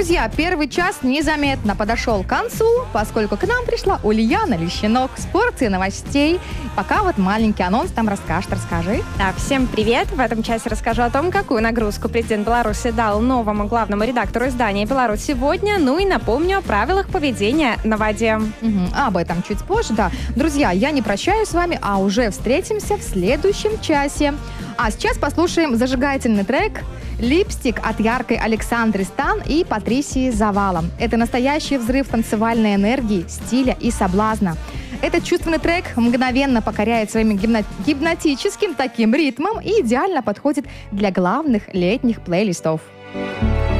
Друзья, первый час незаметно подошел к концу, поскольку к нам пришла Ульяна Лещинок с порцией новостей. Пока вот маленький анонс там расскажи. Да, всем привет! В этом часе расскажу о том, какую нагрузку президент Беларуси дал новому главному редактору издания «Беларусь сегодня», ну и напомню о правилах поведения на воде. Об этом чуть позже, да. Друзья, я не прощаюсь с вами, а уже встретимся в следующем часе. А сейчас послушаем зажигательный трек «Липстик» от яркой Александры Стан и Патрисии Завала. Это настоящий взрыв танцевальной энергии, стиля и соблазна. Этот чувственный трек мгновенно покоряет своим гипнотическим таким ритмом и идеально подходит для главных летних плейлистов.